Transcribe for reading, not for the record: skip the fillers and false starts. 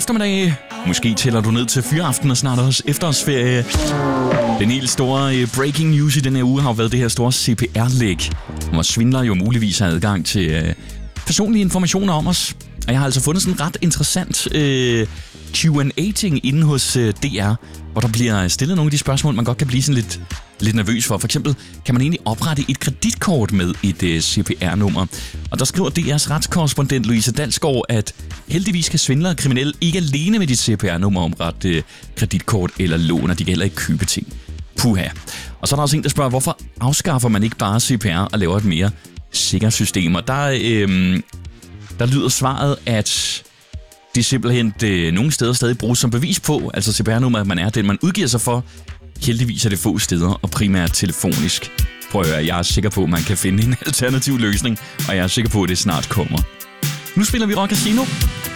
eftermiddag. Måske tæller du ned til fyreaften og snart også efterårsferie. Den helt store breaking news i den her uge har været det her store CPR-læk, hvor svindlere jo muligvis har adgang til personlige informationer om os. Og jeg har altså fundet sådan en ret interessant Q&A-ting inde hos DR, hvor der bliver stillet nogle af de spørgsmål, man godt kan blive sådan lidt nervøs for. For eksempel, kan man egentlig oprette et kreditkort med et CPR-nummer? Og der skriver DR's retskorrespondent Louise Dalsgaard, at heldigvis kan svindlere og kriminelle ikke alene med dit CPR-nummer oprette kreditkort eller lån, og de kan heller ikke købe ting. Puha. Og så er der også en, der spørger, hvorfor afskaffer man ikke bare CPR og laver et mere sikkert system? Og der lyder svaret, at det simpelthen nogle steder stadig bruges som bevis på, altså CPR-nummer, at man er den, man udgiver sig for. Heldigvis er det få steder, og primært telefonisk. Prøv at høre, jeg er sikker på, at man kan finde en alternativ løsning, og jeg er sikker på, at det snart kommer. Nu spiller vi Rock Casino.